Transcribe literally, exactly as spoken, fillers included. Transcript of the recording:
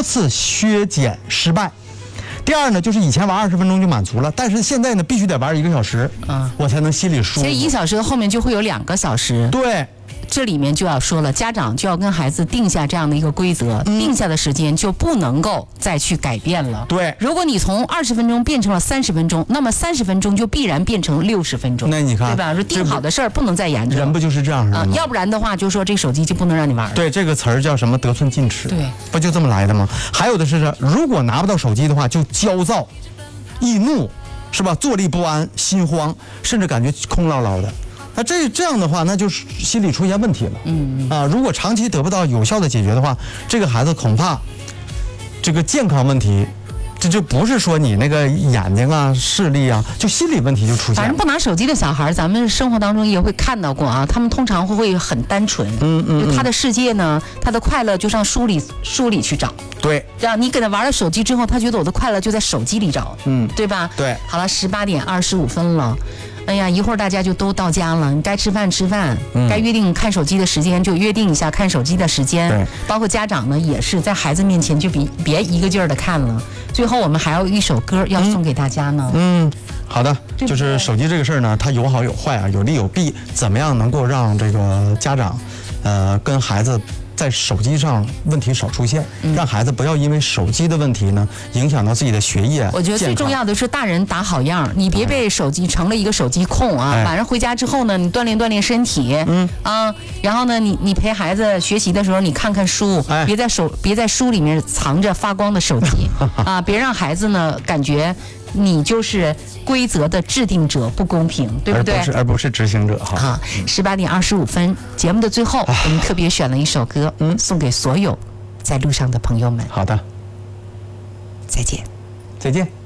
次削减失败。第二呢，就是以前玩二十分钟就满足了，但是现在呢，必须得玩一个小时，啊，我才能心里舒服。 其实一小时后面就会有两个小时。 对。 这里面就要说了，家长就要跟孩子定下这样的一个规则，嗯、定下的时间就不能够再去改变了。 对， 如果你从二十分钟变成了三十分钟，那么三十分钟就必然变成六十分钟。 那你看， 对吧？说定好的事儿不能再延着。 人不就是这样的吗、 啊？要不然的话，就说这个手机就不能让你玩。 对，这个词儿叫什么？得寸进尺。 对， 不就这么来的吗？还有的是，如果拿不到手机的话，就焦躁、易怒，是吧？坐立不安、心慌，甚至感觉空落落的。那这这样的话，那就是心理出现问题了。嗯啊，如果长期得不到有效的解决的话，这个孩子恐怕这个健康问题，这就不是说你那个眼睛啊、视力啊，就心理问题就出现了。 反正不拿手机的小孩，咱们生活当中也会看到过啊，他们通常会会很单纯。嗯嗯，就他的世界呢，他的快乐就上书里书里去找。 对， 这样你给他玩了手机之后，他觉得我的快乐就在手机里找。嗯，对吧？ 对。 好了，十八点二十五分了。哎呀，一会儿大家就都到家了，你该吃饭吃饭，嗯、该约定看手机的时间就约定一下看手机的时间。 对， 包括家长呢，也是在孩子面前就别别一个劲儿的看了。最后我们还有一首歌要送给大家呢。 嗯，嗯好的，就是手机这个事儿呢，它有好有坏啊，有利有弊。怎么样能够让这个家长，呃，跟孩子在手机上问题少出现，嗯、让孩子不要因为手机的问题呢影响到自己的学业。 我觉得最重要的是大人打好样，你别被手机成了一个手机控啊！哎、晚上回家之后呢，你锻炼锻炼身体，嗯啊，然后呢，你你陪孩子学习的时候，你看看书，哎、别在手别在书里面藏着发光的手机啊！别让孩子呢感觉你就是规则的制定者，不公平，对不对？ 而不是而不是执行者哈。 啊，十八点二十五分，节目的最后，我们特别选了一首歌，嗯，送给所有在路上的朋友们。 好的， 再见， 再见。